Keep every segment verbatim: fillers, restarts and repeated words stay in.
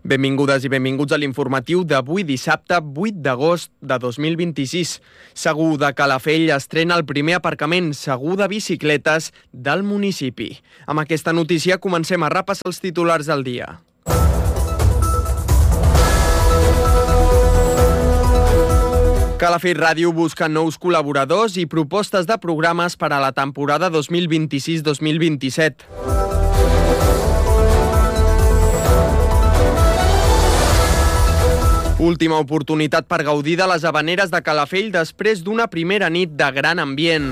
Benvingudes i benvinguts a l'informatiu d'avui dissabte vuit d'agost de dos mil vint-i-sis. Segur de Calafell estrena el primer aparcament segur de bicicletes del municipi. Amb aquesta notícia comencem a repassar els titulars del dia. Calafell Ràdio busca nous col·laboradors i propostes de programes per a la temporada dos mil vint-i-sis dos mil vint-i-set. Última oportunitat per gaudir de les havaneres de Calafell després d'una primera nit de gran ambient.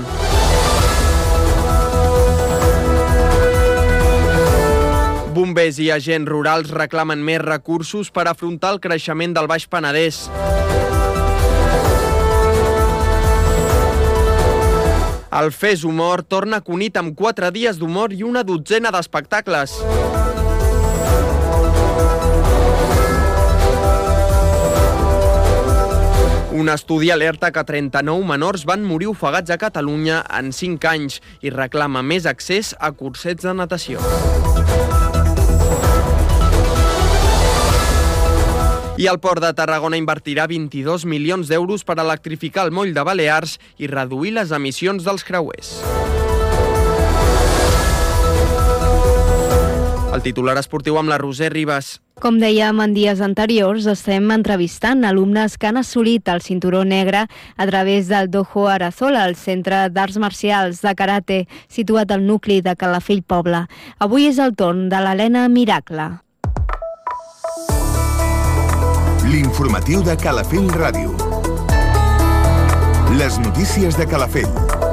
Bombers i agents rurals reclamen més recursos per afrontar el creixement del Baix Penedès. El Fes Humor torna a Cunit amb quatre dies d'humor i una dotzena d'espectacles. Un estudi alerta que trenta-nou menors van morir ofegats a Catalunya en cinc anys i reclama més accés a cursets de natació. I el Port de Tarragona invertirà vint-i-dos milions d'euros per electrificar el moll de Balears i reduir les emissions dels creuers. El titular esportiu amb la Roser Ribas. Com dèiem en dies anteriors, estem entrevistant alumnes que han assolit el cinturó negre a través del Dojo Arazola, el Centre d'Arts Marcials de Karate, situat al nucli de Calafell Poble. Avui és el torn de l'Helena Miracle. L'informatiu de Calafell Ràdio. Les notícies de Calafell.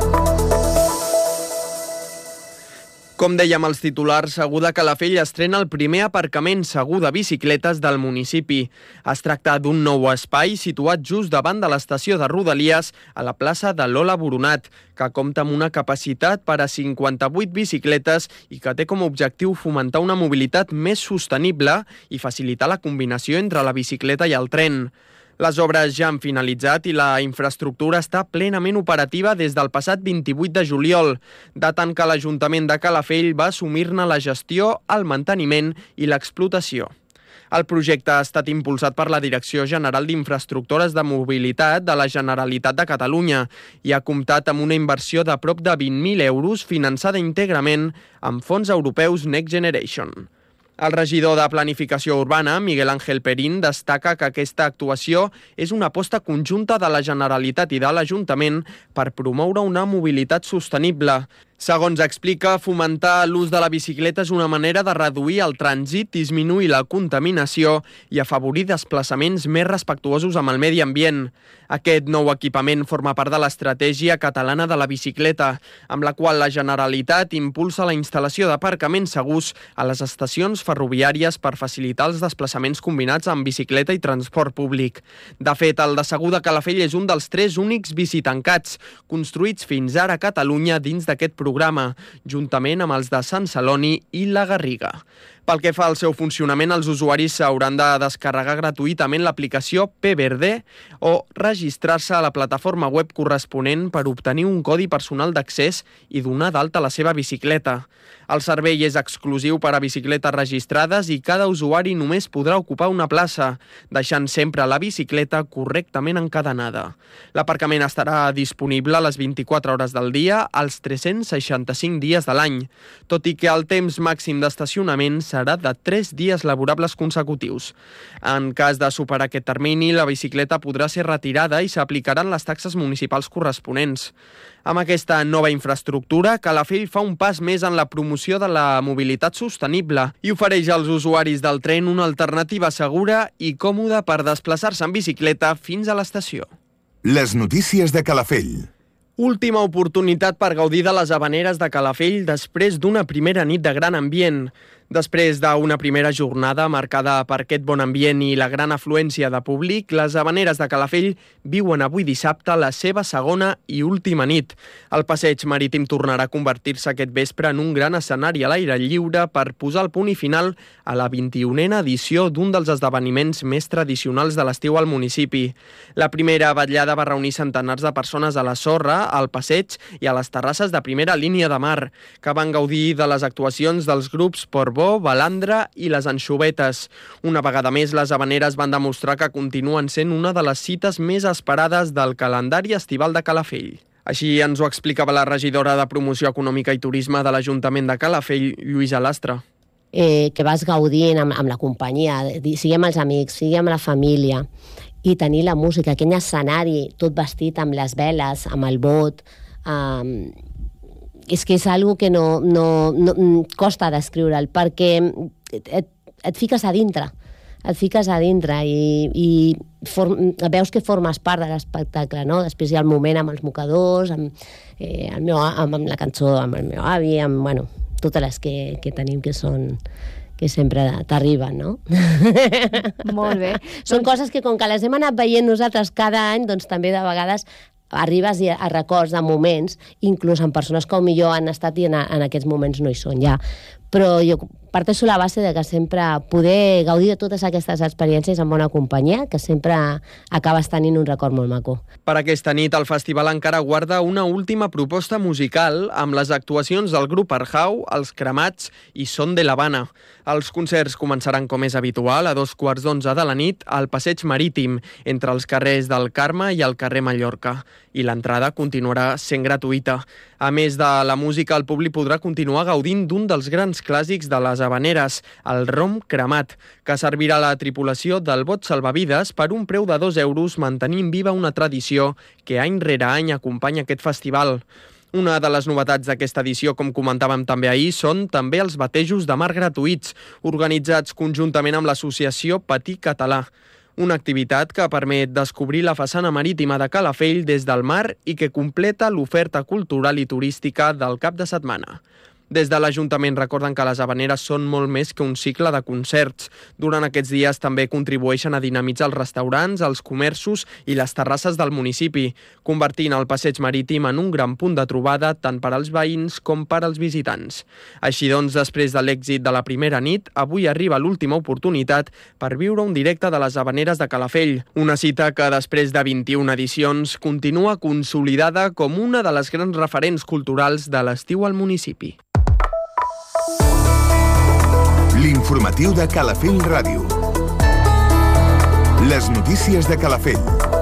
Com dèiem als titulars, Segur de Calafell estrena el primer aparcament segur de bicicletes del municipi. Es tracta d'un nou espai situat just davant de l'estació de Rodalies a la plaça de Lola Boronat, que compta amb una capacitat per a cinquanta-vuit bicicletes i que té com a objectiu fomentar una mobilitat més sostenible i facilitar la combinació entre la bicicleta i el tren. Les obres ja han finalitzat i la infraestructura està plenament operativa des del passat vint-i-vuit de juliol, datant que l'Ajuntament de Calafell va assumir-ne la gestió, el manteniment i l'explotació. El projecte ha estat impulsat per la Direcció General d'Infraestructures de Mobilitat de la Generalitat de Catalunya i ha comptat amb una inversió de prop de vint mil euros finançada íntegrament amb fons europeus Next Generation. El regidor de Planificació Urbana, Miguel Ángel Perín, destaca que aquesta actuació és una aposta conjunta de la Generalitat i de l'Ajuntament per promoure una mobilitat sostenible. Segons explica, fomentar l'ús de la bicicleta és una manera de reduir el trànsit, disminuir la contaminació i afavorir desplaçaments més respectuosos amb el medi ambient. Aquest nou equipament forma part de l'estratègia catalana de la bicicleta, amb la qual la Generalitat impulsa la instal·lació d'aparcaments segurs a les estacions ferroviàries per facilitar els desplaçaments combinats amb bicicleta i transport públic. De fet, el de Segur de Calafell és un dels tres únics bicitancats construïts fins ara a Catalunya dins d'aquest programa, juntament amb els de Sant Celoni i la Garriga. Pel que fa al seu funcionament, els usuaris s'hauran de descarregar gratuïtament l'aplicació P Verde o registrar-se a la plataforma web corresponent per obtenir un codi personal d'accés i donar d'alta la seva bicicleta. El servei és exclusiu per a bicicletes registrades i cada usuari només podrà ocupar una plaça, deixant sempre la bicicleta correctament encadenada. L'aparcament estarà disponible a les vint-i-quatre hores del dia, als tres-cents seixanta-cinc dies de l'any, tot i que el temps màxim d'estacionament serà de tres dies laborables consecutius. En cas de superar aquest termini, la bicicleta podrà ser retirada i s'aplicaran les taxes municipals corresponents. Amb aquesta nova infraestructura, Calafell fa un pas més en la promoció de la mobilitat sostenible i ofereix als usuaris del tren una alternativa segura i còmoda per desplaçar-se en bicicleta fins a l'estació. Les notícies de Calafell. Última oportunitat per gaudir de les havaneres de Calafell després d'una primera nit de gran ambient. Després d'una primera jornada marcada per aquest bon ambient i la gran afluència de públic, les havaneres de Calafell viuen avui dissabte la seva segona i última nit. El passeig marítim tornarà a convertir-se aquest vespre en un gran escenari a l'aire lliure per posar el punt i final a la vint-i-unena edició d'un dels esdeveniments més tradicionals de l'estiu al municipi. La primera vetllada va reunir centenars de persones a la sorra, al passeig i a les terrasses de primera línia de mar, que van gaudir de les actuacions dels grups Por carbó, balandra i les anxovetes. Una vegada més, les Havaneres van demostrar que continuen sent una de les cites més esperades del calendari estival de Calafell. Així ens ho explicava la regidora de Promoció Econòmica i Turisme de l'Ajuntament de Calafell, Lluïsa Lastra. Eh, que vas gaudint amb, amb la companyia, sigui amb els amics, sigui amb la família, i tenir la música, aquell escenari tot vestit amb les veles, amb el bot, eh, és que és algo que no, no, no costa descriure'l, perquè et, et fiques a dintre, et fiques a dintre i, i form, veus que formes part de l'espectacle, no? Després hi ha el moment amb els mocadors, amb, eh, el meu, amb, amb la cançó, amb el meu avi, amb, bueno, totes les que, que tenim que són que sempre t'arriben, no? Molt bé. Són coses que com que les hem anat veient nosaltres cada any, doncs també de vegades arribes a records de moments, inclús amb persones que millor han estat i en, en aquests moments no hi són ja. Però jo parteixo la base de que sempre poder gaudir de totes aquestes experiències en bona companyia, que sempre acabes tenint un record molt maco. Per aquesta nit, el festival encara guarda una última proposta musical amb les actuacions del grup Arjau, Els Cremats i Son de l'Havana. Els concerts començaran, com és habitual, a dos quarts d'onze de la nit al Passeig Marítim, entre els carrers del Carme i el carrer Mallorca, i l'entrada continuarà sent gratuïta. A més de la música, el públic podrà continuar gaudint d'un dels grans clàssics de les Havaneres, el rom cremat, que servirà a la tripulació del bot salvavides per un preu de dos euros, mantenint viva una tradició que any rere any acompanya aquest festival. Una de les novetats d'aquesta edició, com comentàvem també ahir, són també els batejos de mar gratuïts, organitzats conjuntament amb l'associació Patí Català. Una activitat que permet descobrir la façana marítima de Calafell des del mar i que completa l'oferta cultural i turística del cap de setmana. Des de l'Ajuntament recorden que les Havaneres són molt més que un cicle de concerts. Durant aquests dies també contribueixen a dinamitzar els restaurants, els comerços i les terrasses del municipi, convertint el passeig marítim en un gran punt de trobada tant per als veïns com per als visitants. Així doncs, després de l'èxit de la primera nit, avui arriba l'última oportunitat per viure un directe de les Havaneres de Calafell. Una cita que després de vint-i-una edicions continua consolidada com una de les grans referents culturals de l'estiu al municipi. L'informatiu de Calafell Ràdio. Les notícies de Calafell.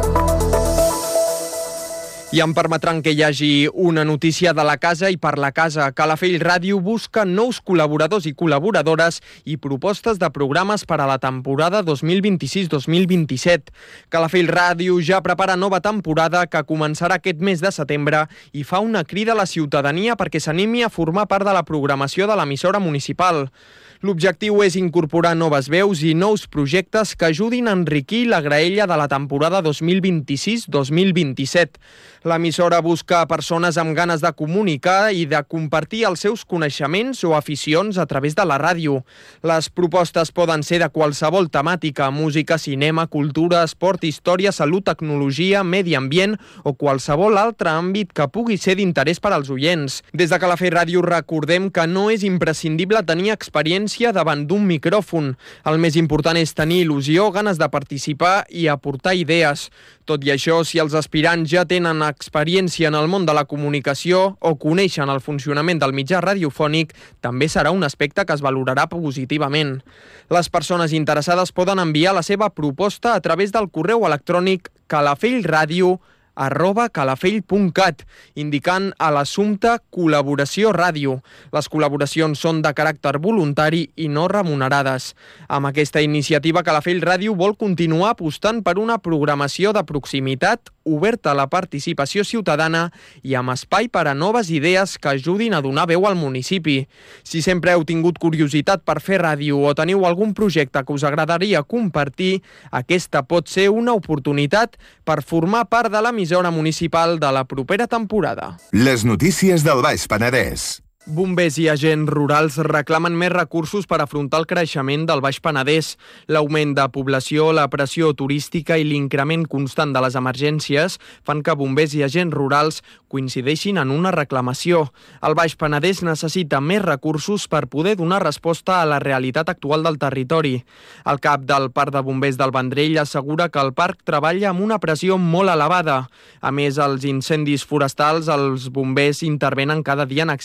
I em permetran que hi hagi una notícia de la casa i per la casa. Calafell Ràdio busca nous col·laboradors i col·laboradores i propostes de programes per a la temporada dos mil vint-i-sis dos mil vint-i-set. Calafell Ràdio ja prepara nova temporada que començarà aquest mes de setembre i fa una crida a la ciutadania perquè s'animi a formar part de la programació de l'emissora municipal. L'objectiu és incorporar noves veus i nous projectes que ajudin a enriquir la graella de la temporada dos mil vint-i-sis dos mil vint-i-set. L'emissora busca persones amb ganes de comunicar i de compartir els seus coneixements o aficions a través de la ràdio. Les propostes poden ser de qualsevol temàtica: música, cinema, cultura, esport, història, salut, tecnologia, medi ambient o qualsevol altre àmbit que pugui ser d'interès per als oients. Des de Calafell Ràdio recordem que no és imprescindible tenir experiència davant d'un micròfon. El més important és tenir il·lusió, ganes de participar i aportar idees. Tot i això, si els aspirants ja tenen experiència en el món de la comunicació o coneixen el funcionament del mitjà radiofònic, també serà un aspecte que es valorarà positivament. Les persones interessades poden enviar la seva proposta a través del correu electrònic calafellradio arroba calafell punt cat, indicant a l'assumpte col·laboració ràdio. Les col·laboracions són de caràcter voluntari i no remunerades. Amb aquesta iniciativa, Calafell Ràdio vol continuar apostant per una programació de proximitat oberta a la participació ciutadana i amb espai per a noves idees que ajudin a donar veu al municipi. Si sempre heu tingut curiositat per fer ràdio o teniu algun projecte que us agradaria compartir, aquesta pot ser una oportunitat per formar part de l'emissora municipal de la propera temporada. Les notícies del Baix Penedès. Bombers i agents rurals reclamen més recursos per afrontar el creixement del Baix Penedès. L'augment de població, la pressió turística i l'increment constant de les emergències fan que bombers i agents rurals coincideixin en una reclamació. El Baix Penedès necessita més recursos per poder donar resposta a la realitat actual del territori. El cap del Parc de Bombers del Vendrell assegura que el parc treballa amb una pressió molt elevada. A més, els incendis forestals, els bombers intervenen cada dia en accidents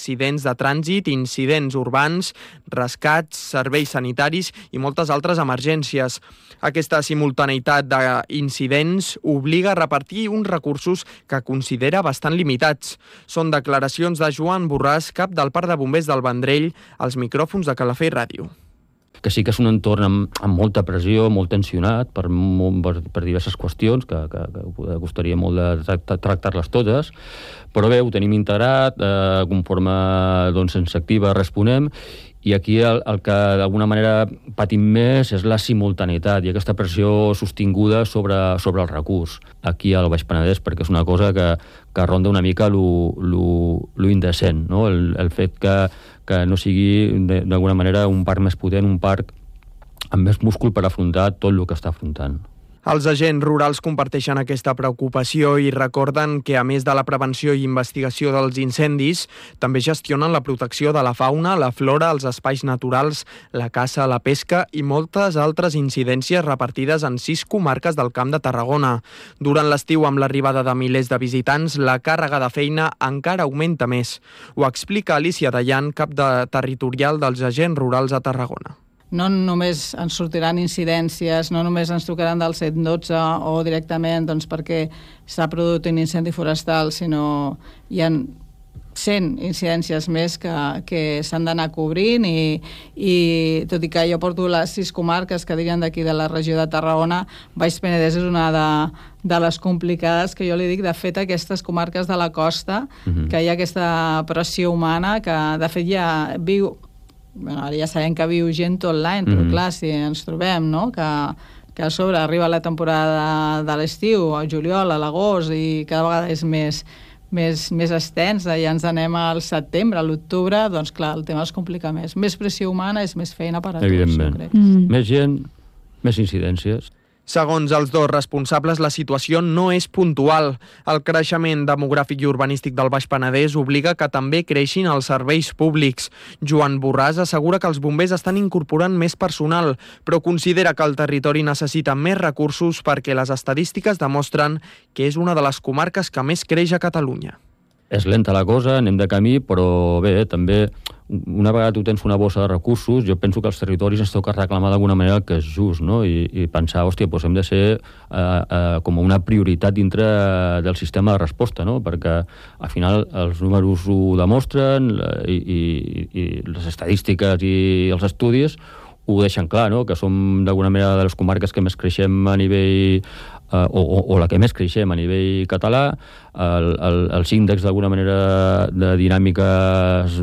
de trànsit, incidents urbans, rescats, serveis sanitaris i moltes altres emergències. Aquesta simultaneïtat d'incidents obliga a repartir uns recursos que considera bastant limitats. Són declaracions de Joan Borràs, cap del Parc de Bombers del Vendrell, als micròfons de Calafell Ràdio. Que sí que és un entorn amb, amb molta pressió, molt tensionat per, per, per diverses qüestions, que, que, que costaria molt de tractar-les totes, però bé, ho tenim integrat, eh, conforme doncs, ens activa responem, i aquí el, el que d'alguna manera patim més és la simultaneïtat i aquesta pressió sostinguda sobre, sobre el recurs aquí al Baix Penedès, perquè és una cosa que, que ronda una mica lo, lo, lo indecent, no? el, el fet que, que no sigui d'alguna manera un parc més potent, un parc amb més múscul per afrontar tot el que està afrontant. Els agents rurals comparteixen aquesta preocupació i recorden que, a més de la prevenció i investigació dels incendis, també gestionen la protecció de la fauna, la flora, els espais naturals, la caça, la pesca i moltes altres incidències repartides en sis comarques del Camp de Tarragona. Durant l'estiu, amb l'arribada de milers de visitants, la càrrega de feina encara augmenta més. Ho explica Alicia Dayan, cap de territorial dels agents rurals a Tarragona. No només ens sortiran incidències, no només ens trucaran del cent dotze o directament doncs, perquè s'ha produït un incendi forestal, sinó hi ha cent incidències més que, que s'han d'anar cobrint i, i tot i que jo porto les sis comarques que dirien d'aquí de la regió de Tarragona, Baix Penedès és una de, de les complicades que jo li dic. De fet, aquestes comarques de la costa, uh-huh. que hi ha aquesta pressió humana que de fet ja viu. Bueno, ara ja sabem que viu gent tot l'any, però mm. clar, si ens trobem, no?, que, que a sobre arriba la temporada de l'estiu, al juliol, a l'agost, i cada vegada és més, més, més extens, ja ens anem al setembre, a l'octubre, doncs clar, el tema es complica més. Més pressió humana és més feina per a tots, jo crec. Mm. Més gent, més incidències. Segons els dos responsables, la situació no és puntual. El creixement demogràfic i urbanístic del Baix Penedès obliga que també creixin els serveis públics. Joan Borràs assegura que els bombers estan incorporant més personal, però considera que el territori necessita més recursos perquè les estadístiques demostren que és una de les comarques que més creix a Catalunya. És lenta la cosa, anem de camí, però bé, també una vegada tu tens una bossa de recursos, jo penso que els territoris ens toca reclamar d'alguna manera que és just, no? I, i pensar, hòstia, doncs hem de ser eh, eh, com una prioritat dintre del sistema de resposta, no? Perquè al final els números ho demostren i, i, i les estadístiques i els estudis ho deixen clar, no? Que som d'alguna manera de les comarques que més creixem a nivell Uh, o, o, o la que més creixem a nivell català, el, el, els índexs d'alguna manera de dinàmiques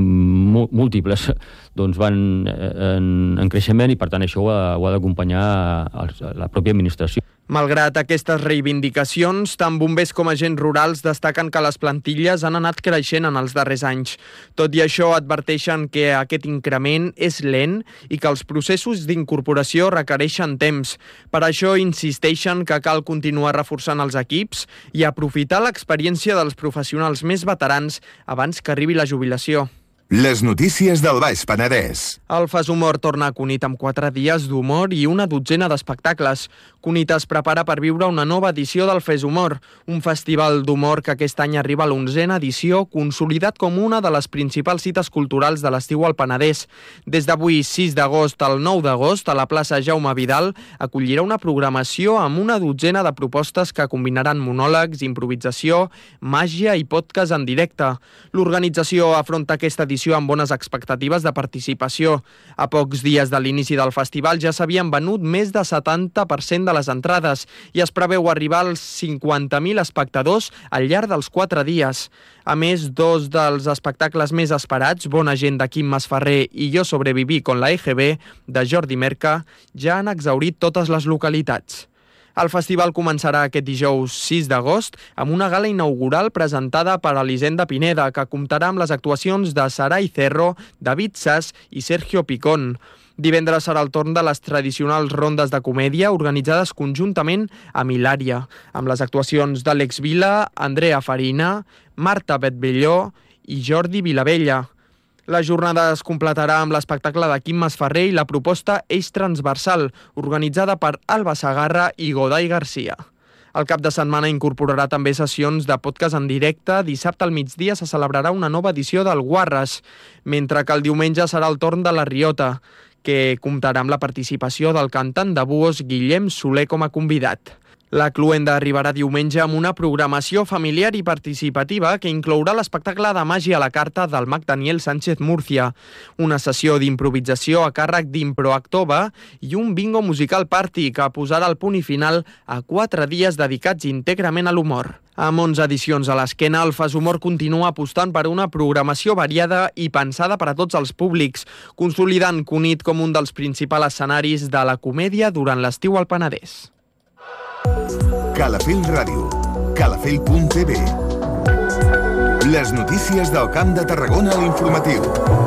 múltiples doncs van en, en creixement i per tant això ho ha, ho ha d'acompanyar la pròpia administració. Malgrat aquestes reivindicacions, tant bombers com agents rurals destaquen que les plantilles han anat creixent en els darrers anys. Tot i això, adverteixen que aquest increment és lent i que els processos d'incorporació requereixen temps. Per això insisteixen que cal continuar reforçant els equips i aprofitar l'experiència dels professionals més veterans abans que arribi la jubilació. Les notícies del Baix Penedès. El Fas Humor torna a Cunit amb quatre dies d'humor i una dotzena d'espectacles. Cunit es prepara per viure una nova edició del Fes Humor, un festival d'humor que aquest any arriba a l'onzena edició, consolidat com una de les principals cites culturals de l'estiu al Penedès. Des d'avui, sis d'agost al nou d'agost, a la plaça Jaume Vidal, acollirà una programació amb una dotzena de propostes que combinaran monòlegs, improvisació, màgia i podcast en directe. L'organització afronta aquesta edició amb bones expectatives de participació. A pocs dies de l'inici del festival ja s'havien venut més de setanta per cent de les entrades i es preveu arribar als cinquanta mil espectadors al llarg dels quatre dies. A més, dos dels espectacles més esperats, Bona gent de Quim Masferrer i Jo sobreviví con la E G B de Jordi Merca, ja han exhaurit totes les localitats. El festival començarà aquest dijous sis d'agost amb una gala inaugural presentada per Elisenda Pineda, que comptarà amb les actuacions de Sarai Cerro, David Sass i Sergio Picón. Divendres serà el torn de les tradicionals rondes de comèdia organitzades conjuntament amb Hilària, amb les actuacions d'Àlex Vila, Andrea Farina, Marta Betbelló i Jordi Vilavella. La jornada es completarà amb l'espectacle de Quim Masferrer i la proposta Eix Transversal, organitzada per Alba Sagarra i Godai Garcia. El cap de setmana incorporarà també sessions de podcast en directe. Dissabte al migdia se celebrarà una nova edició del Guarres, mentre que el diumenge serà el torn de la Riota, que comptarà amb la participació del cantant de Buos Guillem Soler com a convidat. La Cluenda arribarà diumenge amb una programació familiar i participativa que inclourà l'espectacle de màgia a la carta del mag Daniel Sánchez Murcia, una sessió d'improvisació a càrrec d'Improactova i un bingo musical party que posarà el punt i final a quatre dies dedicats íntegrament a l'humor. Amb onze edicions a l'esquena, el Fas Humor continua apostant per una programació variada i pensada per a tots els públics, consolidant Cunit com un dels principals escenaris de la comèdia durant l'estiu al Penedès. Calafell Ràdio, calafell punt t v. Les notícies del Camp de Tarragona a l'informatiu.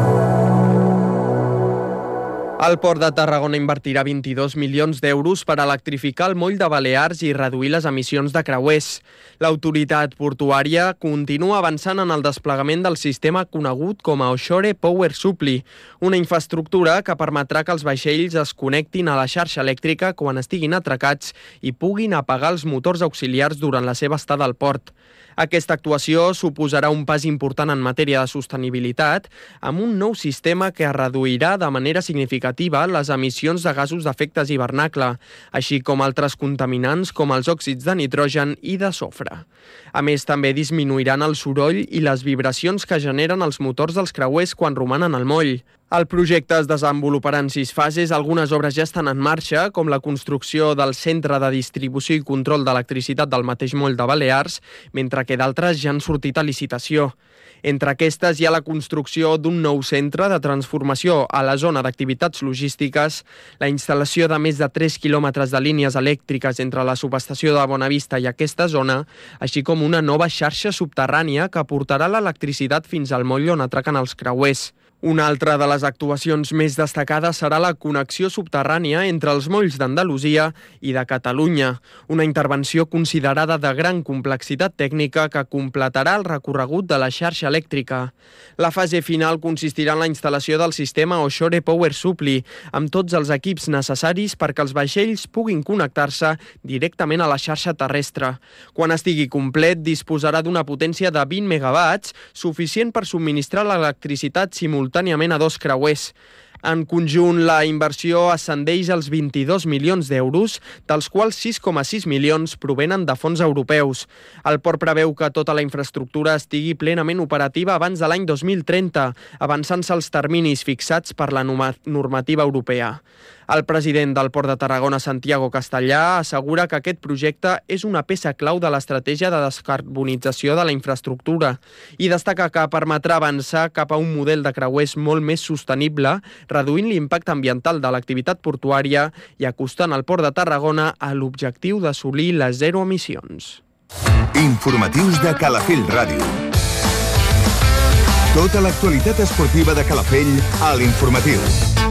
El Port de Tarragona invertirà vint-i-dos milions d'euros per electrificar el moll de Balears i reduir les emissions de creuers. L'autoritat portuària continua avançant en el desplegament del sistema conegut com a Offshore Power Supply, una infraestructura que permetrà que els vaixells es connectin a la xarxa elèctrica quan estiguin atracats i puguin apagar els motors auxiliars durant la seva estada al port. Aquesta actuació suposarà un pas important en matèria de sostenibilitat amb un nou sistema que reduirà de manera significativa les emissions de gasos d'efectes hivernacle, així com altres contaminants com els òxids de nitrogen i de sofre. A més, també disminuiran el soroll i les vibracions que generen els motors dels creuers quan romanen al moll. El projecte es desenvoluparà en sis fases, algunes obres ja estan en marxa, com la construcció del centre de distribució i control d'electricitat del mateix moll de Balears, mentre que d'altres ja han sortit a licitació. Entre aquestes hi ha la construcció d'un nou centre de transformació a la zona d'activitats logístiques, la instal·lació de més de tres quilòmetres de línies elèctriques entre la subestació de Bonavista i aquesta zona, així com una nova xarxa subterrània que portarà l'electricitat fins al moll on atraquen els creuers. Una altra de les actuacions més destacades serà la connexió subterrània entre els molls d'Andalusia i de Catalunya, una intervenció considerada de gran complexitat tècnica que completarà el recorregut de la xarxa elèctrica. La fase final consistirà en la instal·lació del sistema Offshore Power Supply, amb tots els equips necessaris perquè els vaixells puguin connectar-se directament a la xarxa terrestre. Quan estigui complet, disposarà d'una potència de vint megawatts, suficient per subministrar l'electricitat simultània simultàniament a dos creuers. En conjunt, la inversió ascendeix als vint-i-dos milions d'euros, dels quals sis coma sis milions provenen de fons europeus. El port preveu que tota la infraestructura estigui plenament operativa abans de l'any dos mil trenta, avançant-se els terminis fixats per la normativa europea. El president del Port de Tarragona, Santiago Castellà, assegura que aquest projecte és una peça clau de l'estratègia de descarbonització de la infraestructura i destaca que permetrà avançar cap a un model de creuers molt més sostenible, reduint l'impacte ambiental de l'activitat portuària i acostant el Port de Tarragona a l'objectiu d'assolir les zero emissions. Informatius de Calafell Ràdio. Tota l'actualitat esportiva de Calafell a l'informatiu.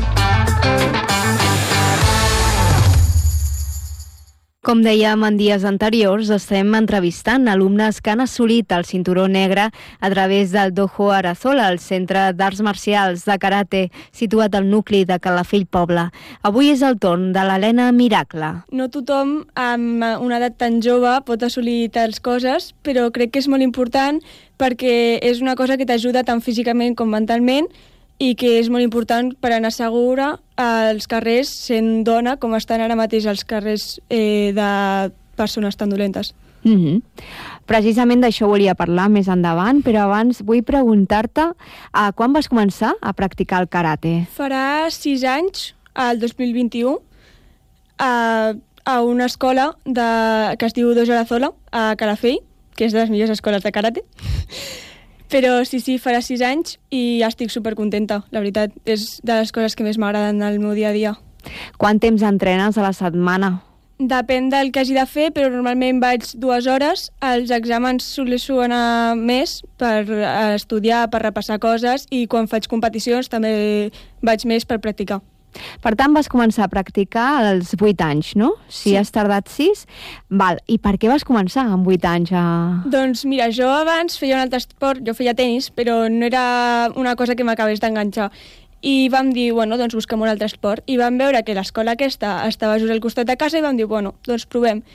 Com dèiem en dies anteriors, estem entrevistant alumnes que han assolit el cinturó negre a través del Dojo Arazola, el Centre d'Arts Marcials de Karate, situat al nucli de Calafell Poble. Avui és el torn de l'Helena Miracle. No tothom amb una edat tan jove pot assolir tals coses, però crec que és molt important perquè és una cosa que t'ajuda tant físicament com mentalment i que és molt important per anar segura als carrers sent dona, com estan ara mateix els carrers eh, de persones tan dolentes. Mm-hmm. Precisament d'això volia parlar més endavant, però abans vull preguntar-te uh, quan vas començar a practicar el karate? Farà sis anys, el dos mil vint-i-u, a, a una escola de, que es diu Dojo Arazola, a Calafell, que és de les millors escoles de karate. Però sí, sí, farà sis anys i estic supercontenta. La veritat, és de les coses que més m'agraden al meu dia a dia. Quant temps entrenes a la setmana? Depèn del que hagi de fer, però normalment vaig dues hores. Els exàmens soleixo anar més per estudiar, per repassar coses, i quan faig competicions també vaig més per practicar. Per tant, vas començar a practicar als vuit anys, no? Si sí. Has tardat sis. Val. I per què vas començar amb vuit anys a... Doncs mira, jo abans feia un altre esport, jo feia tenis, però no era una cosa que m'acabés d'enganxar. I vam dir, bueno, doncs busquem un altre esport. I vam veure que l'escola aquesta estava just al costat de casa i vam dir, bueno, doncs provem.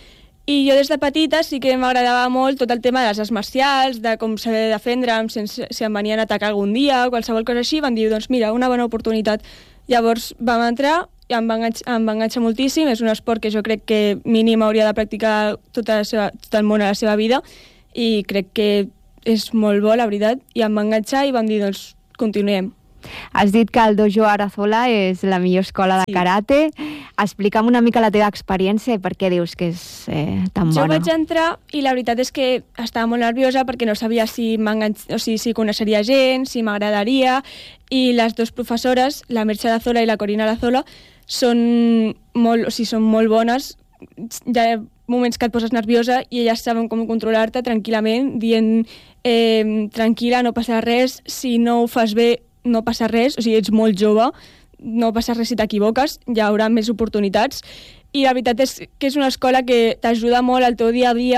I jo des de petita sí que m'agradava molt tot el tema de les arts marcials, de com saber defendre'm sense, si em venien a atacar algun dia o qualsevol cosa així. Van dir, doncs mira, una bona oportunitat. Llavors vam entrar i em va enganxar, em va enganxar moltíssim. És un esport que jo crec que mínim hauria de practicar tota la seva, tot el món a la seva vida i crec que és molt bo, la veritat. I em va enganxar i vam dir, doncs continuem. Has dit que el Dojo Arazola és la millor escola de sí. karate. Explica'm una mica la teva experiència i per què dius que és eh, tan bona. Jo vaig entrar i la veritat és que estava molt nerviosa perquè no sabia si, o sigui, si coneixeria gent, si m'agradaria, i les dues professores, la Merche Arazola i la Corina Arazola, són molt, o sigui, són molt bones. Hi ha moments que et poses nerviosa i elles saben com controlar-te tranquil·lament, dient eh, tranquil·la, no passa res, si no ho fas bé no passa res, o sigui, ets molt jove, no passa res si t'equivoques, hi haurà més oportunitats, i la veritat és que és una escola que t'ajuda molt al teu dia a dia,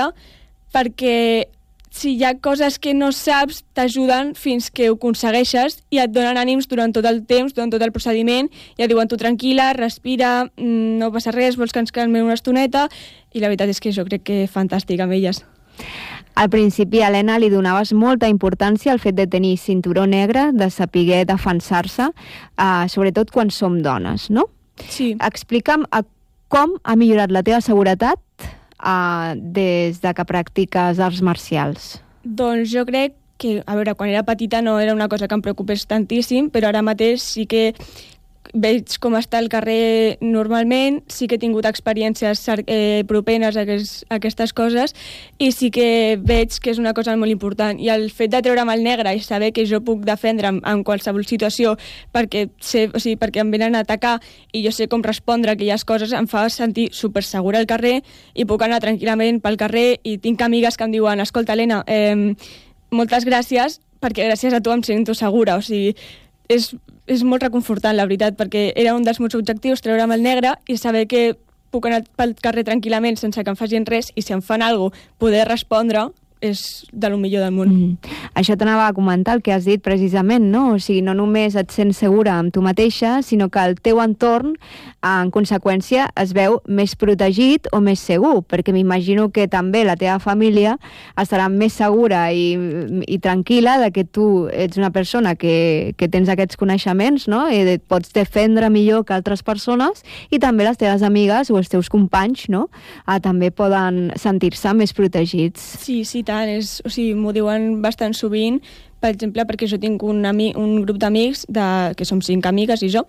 perquè si hi ha coses que no saps, t'ajuden fins que ho aconsegueixes i et donen ànims durant tot el temps, durant tot el procediment, i et diuen tu tranquil·la, respira, no passa res, vols que ens calmem una estoneta, i la veritat és que jo crec que és fantàstic amb elles. Al principi, Helena, li donaves molta importància al fet de tenir cinturó negre, de saber defensar-se, eh, sobretot quan som dones, no? Sí. Explica'm eh, com ha millorat la teva seguretat eh, des de que practiques arts marcials. Doncs jo crec que, a veure, quan era petita no era una cosa que em preocupés tantíssim, però ara mateix sí que veig com està el carrer normalment, sí que he tingut experiències eh, propenes a, aquest, a aquestes coses i sí que veig que és una cosa molt important. I el fet de treure'm el negre i saber que jo puc defendre'm en qualsevol situació perquè, sé, o sigui, perquè em venen a atacar i jo sé com respondre a aquelles coses em fa sentir supersegura al carrer i puc anar tranquil·lament pel carrer i tinc amigues que em diuen, escolta, Helena, eh, moltes gràcies perquè gràcies a tu em sento segura, o sigui, és, és molt reconfortant, la veritat, perquè era un dels meus objectius, treure'm el negre i saber que puc anar pel carrer tranquil·lament sense que em facin res i si em fan alguna cosa, poder respondre és de lo millor del món. Mm. Això t'anava a comentar, el que has dit precisament, no? O sigui, no només et sents segura amb tu mateixa, sinó que el teu entorn, en conseqüència, es veu més protegit o més segur, perquè m'imagino que també la teva família estarà més segura i, i tranquil·la de que tu ets una persona que, que tens aquests coneixements, no? I et pots defendre millor que altres persones i també les teves amigues o els teus companys, no? Ah, també poden sentir-se més protegits. Sí, sí, tant, és, o sigui, m'ho diuen bastant sovint, per exemple, perquè jo tinc un, ami, un grup d'amics, de, que som cinc amigues i jo,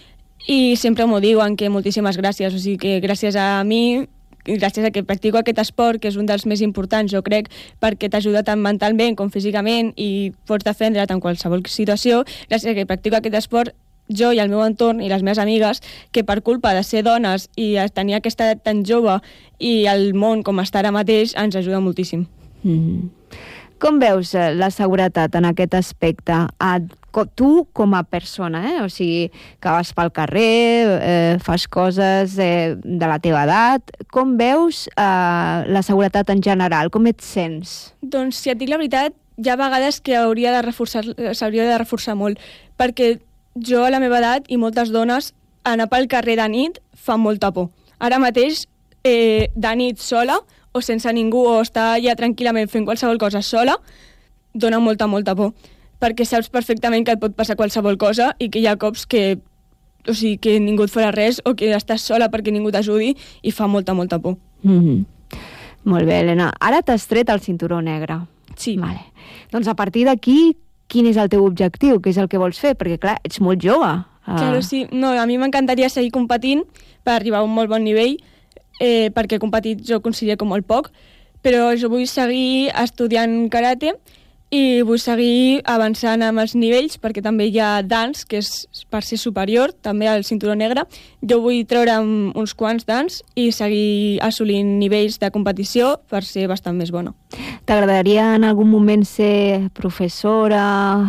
i sempre m'ho diuen que moltíssimes gràcies, o sigui, que gràcies a mi, gràcies a que practico aquest esport, que és un dels més importants, jo crec, perquè t'ajuda tant mentalment com físicament i pots defendre't en qualsevol situació, gràcies a que practico aquest esport, jo i el meu entorn i les meves amigues, que per culpa de ser dones i tenir aquesta edat tan jove i el món com està ara mateix, ens ajuda moltíssim. Mm. Com veus la seguretat en aquest aspecte? A, tu com a persona, eh? O sigui, que vas pel carrer, eh, fas coses eh, de la teva edat, com veus eh, la seguretat en general? Com et sents? Doncs, si et dic la veritat, hi ha vegades que hauria de reforçar, s'hauria de reforçar molt, perquè jo a la meva edat i moltes dones anar pel carrer de nit fa molta por. Ara mateix, eh, de nit sola, o sense ningú, o estar ja tranquil·lament fent qualsevol cosa sola, dona molta, molta por. Perquè saps perfectament que et pot passar qualsevol cosa i que hi ha cops que, o sigui, que ningú et farà res o que estàs sola perquè ningú t'ajudi i fa molta, molta por. Mm-hmm. Molt bé, Helena. Ara t'has tret el cinturó negre. Sí. Vale. Doncs a partir d'aquí, quin és el teu objectiu? Què és el que vols fer? Perquè, clar, ets molt jove. Uh... Claro, sí. No, a mi m'encantaria seguir competint per arribar a un molt bon nivell, Eh, perquè he competit jo considero com molt poc, però jo vull seguir estudiant karate i vull seguir avançant amb els nivells, perquè també hi ha dans, que és per ser superior, també al cinturó negre. Jo vull treure'm uns quants dans i seguir assolint nivells de competició per ser bastant més bona. T'agradaria en algun moment ser professora,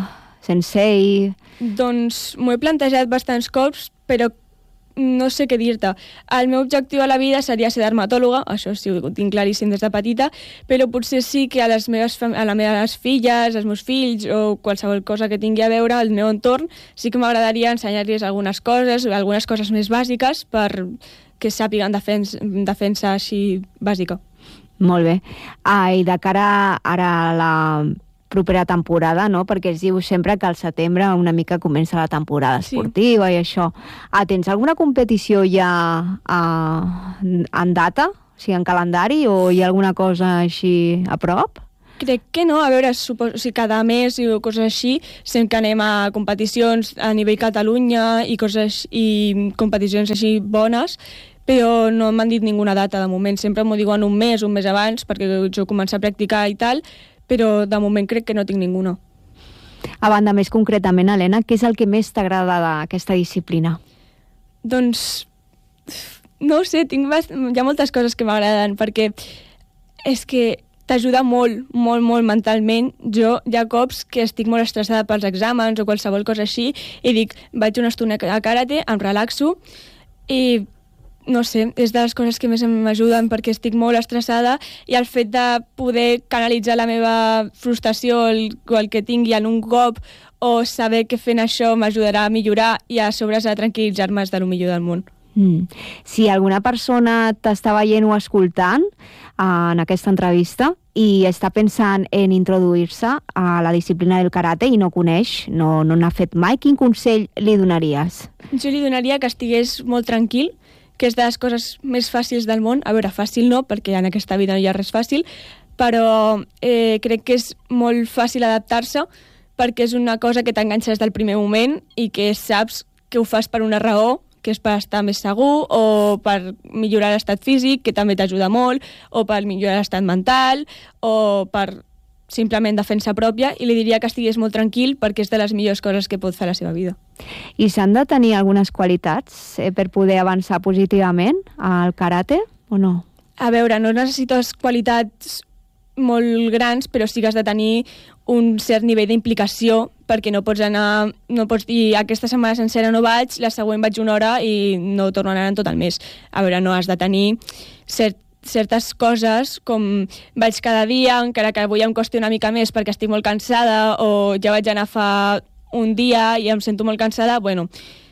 sensei? Doncs m'ho he plantejat bastants cops, però no sé què dir-te. El meu objectiu a la vida seria ser dermatòloga, això sí, ho tinc claríssim des de petita, però potser sí que a les meves, a les meves filles, als meus fills o qualsevol cosa que tingui a veure al meu entorn, sí que m'agradaria ensenyar-los algunes coses, algunes coses més bàsiques per que sàpiguen defensa, defensa així bàsica. Molt bé. Ah, I de cara ara a la propera temporada, no? Perquè es diu sempre que al setembre una mica comença la temporada esportiva, sí. I això. Ah, tens alguna competició ja ah, en data, o sigui, en calendari, o hi ha alguna cosa així a prop? Crec que no, a veure, suposo, o sigui, cada mes i coses així, sempre que anem a competicions a nivell Catalunya i coses i competicions així bones, però no m'han dit ninguna data de moment, sempre m'ho diuen un mes, un mes abans, perquè jo començo a practicar i tal, però de moment crec que no tinc ninguna. A banda, més concretament, Helena, què és el que més t'agrada d'aquesta disciplina? Doncs, no ho sé, tinc bast... hi ha moltes coses que m'agraden, perquè és que t'ajuda molt, molt, molt mentalment. Jo hi ha cops que estic molt estressada pels exàmens o qualsevol cosa així i dic, vaig una estona a karate, em relaxo i no sé, és de les coses que més m'ajuden perquè estic molt estressada i el fet de poder canalitzar la meva frustració o el, o el que tingui en un cop o saber que fent això m'ajudarà a millorar i a sobre a tranquil·litzar-me és de lo millor del món. Mm. Si alguna persona t'està veient o escoltant uh, en aquesta entrevista i està pensant en introduir-se a la disciplina del karate i no coneix, no no n'ha fet mai, quin consell li donaries? Jo li donaria que estigués molt tranquil, que és de les coses més fàcils del món. A veure, fàcil no, perquè en aquesta vida no hi ha res fàcil, però eh, crec que és molt fàcil adaptar-se perquè és una cosa que t'enganxa des del primer moment i que saps que ho fas per una raó, que és per estar més segur o per millorar l'estat físic, que també t'ajuda molt, o per millorar l'estat mental, o per simplement defensa pròpia, i li diria que estigués molt tranquil perquè és de les millors coses que pot fer a la seva vida. I s'han de tenir algunes qualitats eh, per poder avançar positivament al karate, o no? A veure, no necessites qualitats molt grans, però sí que has de tenir un cert nivell d'implicació perquè no pots anar, no pots dir aquesta setmana sencera no vaig, la següent vaig una hora i no torno a anar en tot el mes. A veure, no, has de tenir cert, certes coses com vaig cada dia, encara que avui em costi una mica més perquè estic molt cansada o ja vaig anar fa un dia i em sento molt cansada, bueno,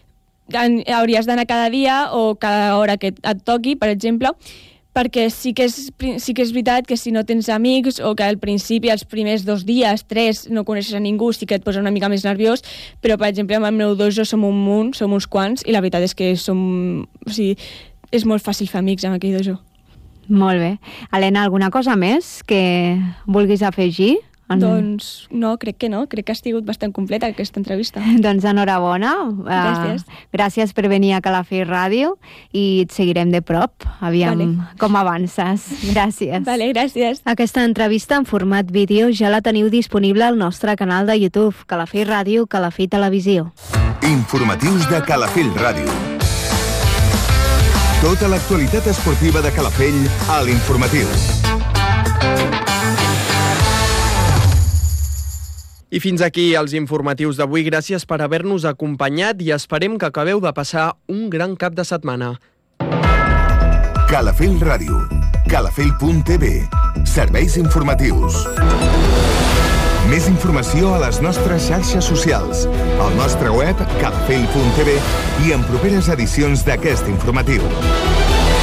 hauries d'anar cada dia o cada hora que et toqui, per exemple, perquè sí que, és, sí que és veritat que si no tens amics o que al principi, els primers dos dies, tres, no coneixes a ningú, sí que et posa una mica més nerviós, però, per exemple, amb el meu dojo som un munt, som uns quants, i la veritat és que som... O sigui, és molt fàcil fer amics amb aquell dojo. Molt bé. Helena, alguna cosa més que vulguis afegir? En... Doncs no, crec que no. Crec que ha sigut bastant completa aquesta entrevista. Doncs enhorabona. Gràcies. Uh, gràcies per venir a Calafell Ràdio i et seguirem de prop. Aviam vale. Com avances. Gràcies. Vale, gràcies. Aquesta entrevista en format vídeo ja la teniu disponible al nostre canal de YouTube, Calafell Ràdio, Calafell Televisió. Informatius de Calafell Ràdio. Tota l'actualitat esportiva de Calafell a l'Informatiu. I fins aquí els informatius d'avui. Gràcies per haver-nos acompanyat i esperem que acabeu de passar un gran cap de setmana. Calafell Ràdio. Calafell punt t v. Serveis informatius. Més informació a les nostres xarxes socials, al nostre web calafell punt t v i en properes edicions d'aquest informatiu.